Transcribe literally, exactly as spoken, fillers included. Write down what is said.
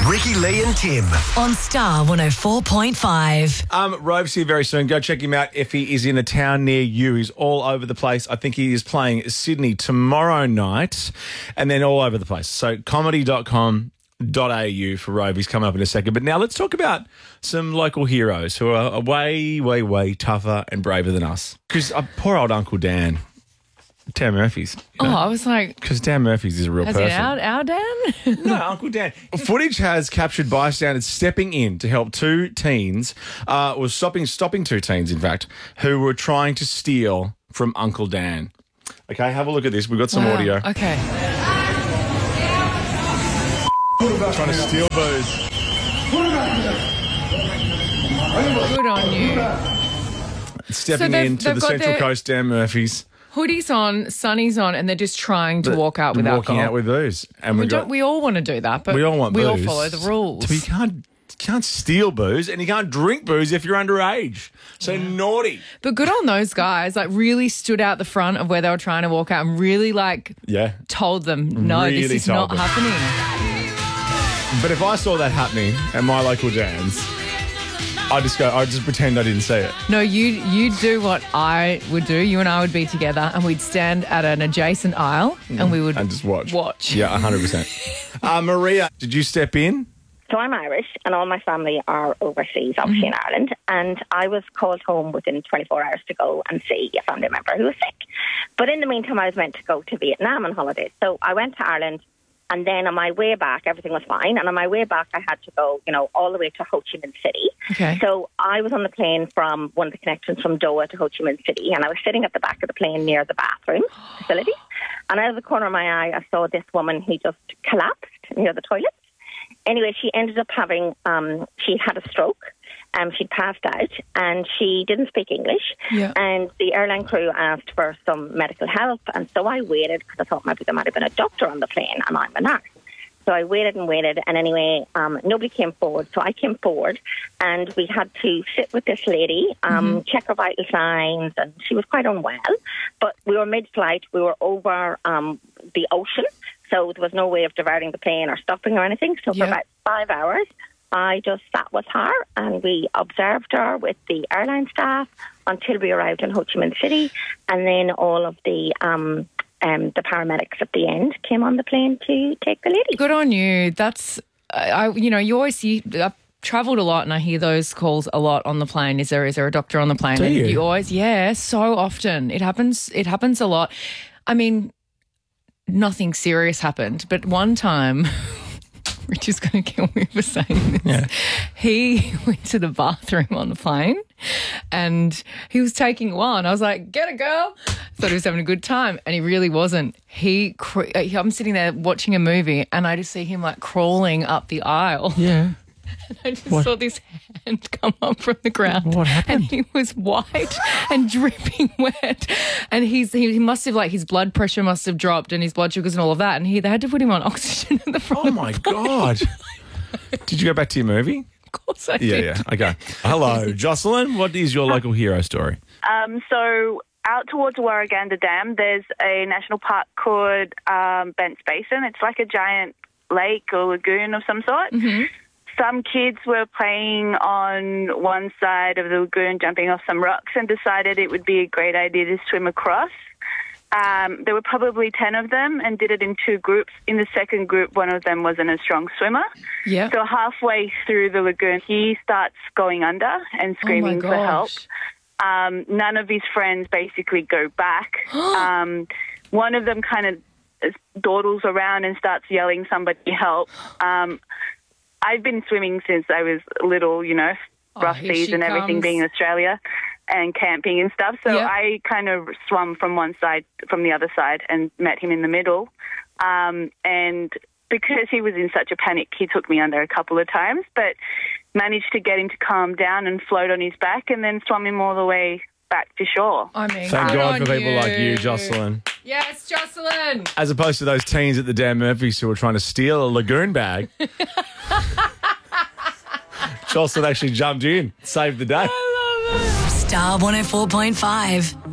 Ricky, Lee and Tim. On Star one oh four point five. Um, Rove's here very soon. Go check him out if he is in a town near you. He's all over the place. I think he is playing Sydney tomorrow night and then all over the place. So comedy dot com dot a u for Rove. He's coming up in a second. But now let's talk about some local heroes who are way, way, way tougher and braver than us. Because uh, poor old Uncle Dan. Dan Murphy's. Oh, I was like... Because Dan Murphy's is a real Has person. it our, our Dan? No, Uncle Dan. Footage has captured bystanders stepping in to help two teens, uh, or stopping, stopping two teens, in fact, who were trying to steal from Uncle Dan. Okay, have a look at this. We've got some Wow. audio. Okay. Trying to steal booze. Good on you. Stepping they've- into they've the got Central their- Coast Dan Murphy's. Hoodies on, sunnies on, and they're just trying to walk out with Walking alcohol. out with booze. And we, we've got, don't, we all want to do that, but we all want we booze. all follow the rules. So you can't, you can't steal booze and you can't drink booze if you're underage. So naughty. But good on those guys, like really stood out the front of where they were trying to walk out and really like Yeah. told them, no, Really this is told not them. happening. But if I saw that happening at my local Dan's, I just go. I just pretend I didn't see it. No, you you do what I would do. You and I would be together and we'd stand at an adjacent aisle and we would And just watch. Watch. Yeah, one hundred percent. Uh, Maria, did you step in? So I'm Irish and all my family are overseas, obviously in Ireland. And I was called home within twenty-four hours to go and see a family member who was sick. But in the meantime, I was meant to go to Vietnam on holidays. So I went to Ireland. And then on my way back, everything was fine. And on my way back, I had to go, you know, all the way to Ho Chi Minh City. Okay. So I was on the plane from one of the connections from Doha to Ho Chi Minh City. And I was sitting at the back of the plane near the bathroom facility. And out of the corner of my eye, I saw this woman who just collapsed near the toilet. Anyway, she ended up having, um, she had a stroke. Um, she'd passed out and she didn't speak English. Yeah. And the airline crew asked for some medical help. And so I waited because I thought maybe there might have been a doctor on the plane and I'm a nurse. So I waited and waited. And anyway, um, nobody came forward. So I came forward and we had to sit with this lady, um, mm-hmm. check her vital signs. And she was quite unwell. But we were mid-flight. We were over um, the ocean. So there was no way of diverting the plane or stopping or anything. So Yeah. for about five hours, I just sat with her and we observed her with the airline staff until we arrived in Ho Chi Minh City. And then all of the um, um, the paramedics at the end came on the plane to take the lady. Good on you. That's, I, you know, you always see, I've travelled a lot and I hear those calls a lot on the plane. Is there, is there a doctor on the plane? Do And you? you always, yeah, so often. It happens, it happens a lot. I mean, nothing serious happened, but one time... Rich is going to kill me for saying this. Yeah. He went to the bathroom on the plane and he was taking a while and I was like, get it, girl. Thought he was having a good time and he really wasn't. He, cr- I'm sitting there watching a movie and I just see him like crawling up the aisle. Yeah. And I just What? saw this hand come up from the ground. What happened? And he was white and dripping wet. And he's he, he must have, like, his blood pressure must have dropped and his blood sugars and all of that. And he they had to put him on oxygen at the front Oh, of my the God. Did you go back to your movie? Of course I Yeah, did. yeah. Okay. Hello, Jocelyn. What is your local hero story? Um, so out towards Warraganda Dam, there's a national park called um, Bents Basin. It's like a giant lake or lagoon of some sort. Mm-hmm. Some kids were playing on one side of the lagoon, jumping off some rocks, and decided it would be a great idea to swim across. Um, there were probably ten of them and did it in two groups. In the second group, one of them wasn't a strong swimmer. Yeah. So halfway through the lagoon, he starts going under and screaming oh my for help. gosh. Um, none of his friends basically go back. um, one of them kind of dawdles around and starts yelling, somebody help. Um, I've been swimming since I was little, you know, Oh, rough here seas she and everything, comes. being in Australia and camping and stuff. So Yeah. I kind of swum from one side, from the other side, and met him in the middle. Um, and because he was in such a panic, he took me under a couple of times, but managed to get him to calm down and float on his back and then swum him all the way back to shore. I mean, Thank good God on for people like you, Jocelyn. Yes, Jocelyn. As opposed to those teens at the Dan Murphy's who were trying to steal a lagoon bag. Jocelyn actually jumped in, saved the day. Star one oh four point five.